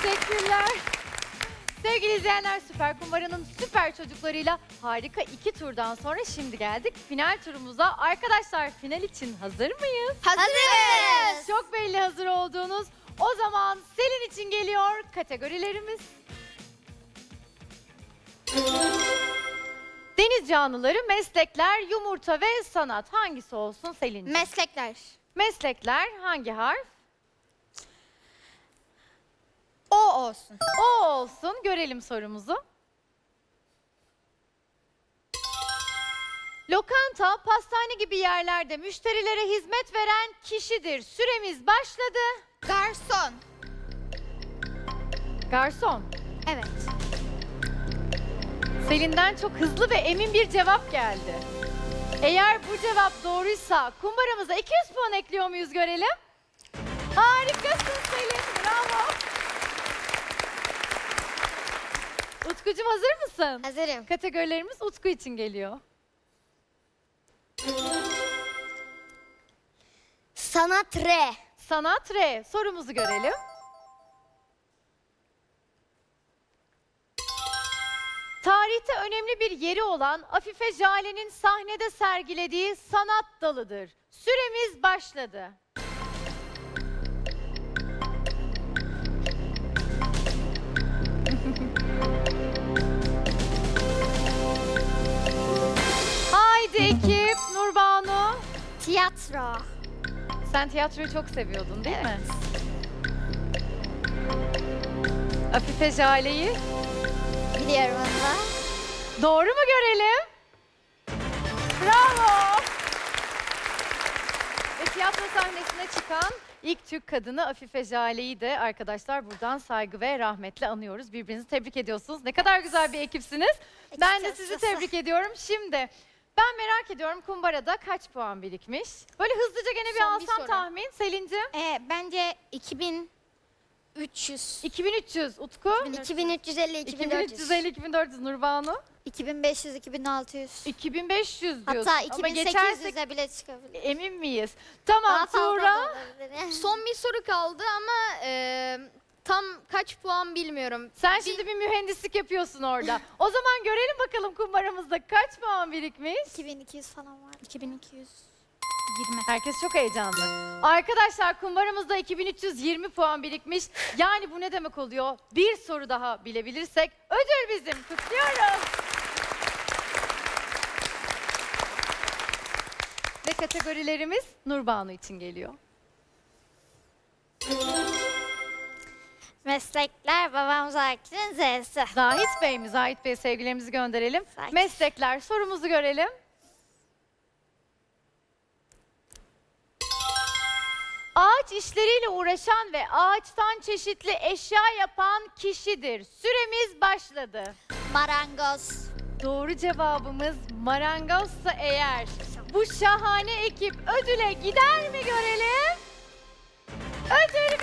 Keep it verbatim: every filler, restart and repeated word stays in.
Teşekkürler. Sevgili izleyenler, Süper Kumbara'nın süper çocuklarıyla harika iki turdan sonra şimdi geldik final turumuza. Arkadaşlar, final için hazır mıyız? Hazırız. Çok belli hazır olduğunuz. O zaman Selin için geliyor kategorilerimiz. Deniz canlıları, meslekler, yumurta ve sanat. Hangisi olsun Selin'ciğim? Meslekler. Meslekler hangi harf? O olsun. O olsun. Görelim sorumuzu. Lokanta, pastane gibi yerlerde müşterilere hizmet veren kişidir. Süremiz başladı. Garson. Garson. Evet. Selin'den çok hızlı ve emin bir cevap geldi. Eğer bu cevap doğruysa kumbaramıza iki yüz puan ekliyor muyuz görelim? Harikasın Selin. Bravo. Utkucuğum, hazır mısın? Hazırım. Kategorilerimiz Utku için geliyor. Sanat R. Sanat R. Sorumuzu görelim. Tarihte önemli bir yeri olan Afife Jale'nin sahnede sergilediği sanat dalıdır. Süremiz başladı. Haydi ekip, Nurbanu. Tiyatro. Sen tiyatroyu çok seviyordun değil mi? Evet. Afife Jale'yi Biliyorum onu da. doğru mu görelim? Bravo! Ve tiyatro sahnesine çıkan ilk Türk kadını Afife Jale'yi de arkadaşlar buradan saygı ve rahmetle anıyoruz. Birbirinizi tebrik ediyorsunuz. Ne kadar güzel bir ekipsiniz. Ben de sizi tebrik ediyorum. Şimdi ben merak ediyorum, kumbarada kaç puan birikmiş? Böyle hızlıca gene bir Son bir alsam soru. tahmin. Selin'cim? Ee, bence iki bin üç yüz. iki bin üç yüz. Utku? iki bin üç yüz elli, iki bin iki bin dört üç yüz. yüz elli, iki bin dört yüz. Nurbanu? iki bin beş yüz, iki bin altı yüz. iki bin beş yüz diyorsun. Hatta iki Ama bin sekiz geçersek yüze bile çıkabilir. emin miyiz? Tamam Daha fazla Tuğra. da olabilir. Son bir soru kaldı ama e, tam kaç puan bilmiyorum. Sen Bir- şimdi bir mühendislik yapıyorsun orada. O zaman görelim bakalım kumbaramızda kaç puan birikmiş? iki bin iki yüz falan var. iki bin iki yüz. Herkes çok heyecanlı. Arkadaşlar, kumbaramızda iki bin üç yüz yirmi puan birikmiş. Yani bu ne demek oluyor? Bir soru daha bilebilirsek ödül bizim. Kutluyoruz. Ve kategorilerimiz Nurbanu için geliyor. Meslekler babam Zakir'in Z'si. Zahit Bey mi? Zahit Bey, sevgilerimizi gönderelim. Zahit. Meslekler, sorumuzu görelim. Ağaç işleriyle uğraşan ve ağaçtan çeşitli eşya yapan kişidir. Süremiz başladı. Marangoz. Doğru cevabımız marangozsa eğer bu şahane ekip ödüle gider mi görelim? Ödül